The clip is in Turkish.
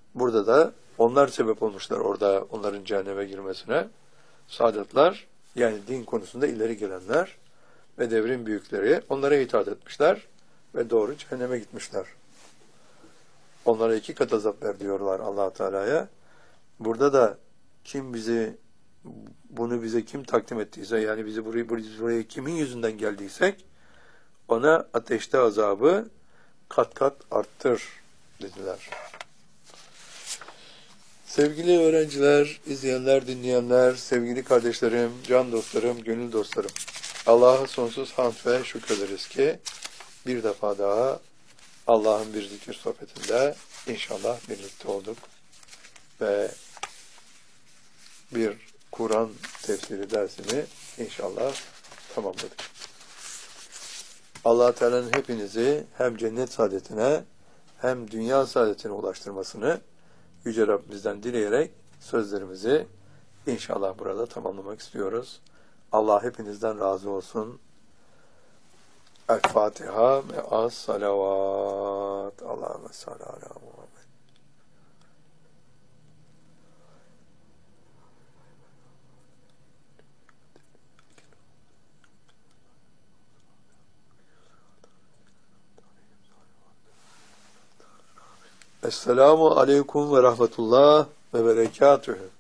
Burada da onlar sebep olmuşlar orada onların cehenneme girmesine. Sadatlar, yani din konusunda ileri gelenler ve devrin büyükleri onlara itaat etmişler ve doğru cehenneme gitmişler. Onlara 2 kat azap ver diyorlar Allah Teala'ya. Burada da kim bunu bize kim takdim ettiyse, yani bizi buraya kimin yüzünden geldiysek ona ateşte azabı kat kat arttır dediler. Sevgili öğrenciler, izleyenler, dinleyenler, sevgili kardeşlerim, can dostlarım, gönül dostlarım. Allah'a sonsuz hamd ve şükrederiz ki bir defa daha Allah'ın bir zikir sohbetinde inşallah birlikte olduk ve bir Kur'an tefsiri dersini inşallah tamamladık. Allah Teala'nın hepinizi hem cennet saadetine hem dünya saadetine ulaştırmasını Yüce Rabbimizden dileyerek sözlerimizi inşallah burada tamamlamak istiyoruz. Allah hepinizden razı olsun. El-Fatiha ve as-salavat. Allahümme salli ala Muhammed. Esselamu aleyküm ve rahmetullah ve berekatühü.